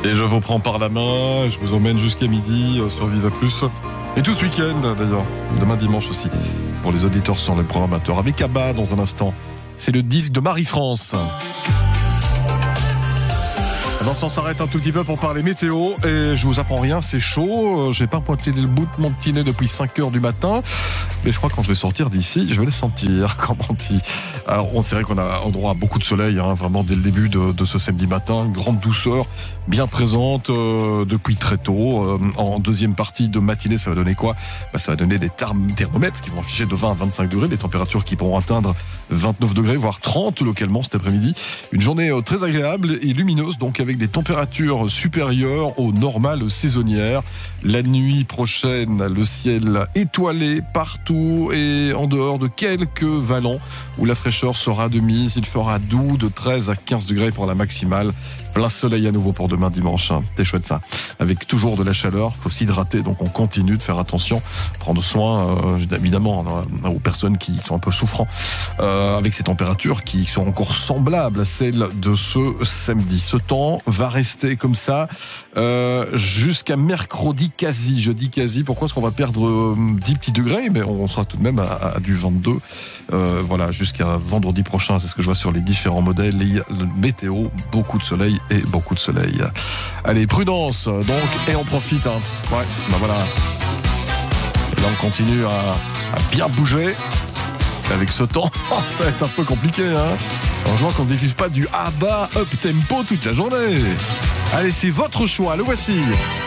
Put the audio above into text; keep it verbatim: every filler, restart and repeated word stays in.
Et je vous prends par la main, je vous emmène jusqu'à midi sur Viva Plus. Et tout ce week-end d'ailleurs, demain dimanche aussi, pour les auditeurs sur les programmateurs. Avec Abba dans un instant, c'est le disque de Marie-France. Vincent s'arrête un tout petit peu pour parler météo et je vous apprends rien, c'est chaud. J'ai pas pointé le bout de mon petit nez depuis cinq heures du matin, mais je crois que quand je vais sortir d'ici, je vais les sentir. Comment dit. Alors, on dirait qu'on a droit à beaucoup de soleil, hein, vraiment dès le début de, de ce samedi matin, une grande douceur bien présente euh, depuis très tôt. Euh, en deuxième partie de matinée, ça va donner quoi ? Bah, ça va donner des therm- thermomètres qui vont afficher de vingt à vingt-cinq degrés, des températures qui pourront atteindre vingt-neuf degrés, voire trente localement cet après-midi. Une journée euh, très agréable et lumineuse, donc avec des températures supérieures aux normales saisonnières. La nuit prochaine, le ciel étoilé partout et en dehors de quelques vallons où la fraîcheur sera de mise. Il fera doux de treize à quinze degrés pour la maximale. Plein soleil à nouveau pour demain dimanche. C'est chouette ça. Avec toujours de la chaleur, il faut s'hydrater, donc on continue de faire attention, prendre soin euh, évidemment euh, aux personnes qui sont un peu souffrants euh, avec ces températures qui sont encore semblables à celles de ce samedi. Ce temps va rester comme ça euh, jusqu'à mercredi quasi. Je dis quasi, pourquoi est-ce qu'on va perdre euh, dix petits degrés, mais on sera tout de même à, à du vingt-deux. Euh, voilà, jusqu'à vendredi prochain, c'est ce que je vois sur les différents modèles. Il y a le météo, beaucoup de soleil et beaucoup de soleil. Allez, prudence donc, et on profite. Hein. Ouais, ben voilà. Et là, on continue à, à bien bouger. Avec ce temps, ça va être un peu compliqué. Hein. Heureusement qu'on ne diffuse pas du Abba up tempo toute la journée. Allez, c'est votre choix, le voici.